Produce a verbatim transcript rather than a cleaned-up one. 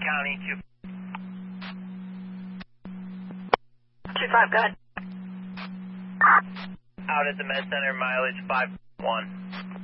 County, two. two five, go ahead. Out at the Med Center, mileage five one.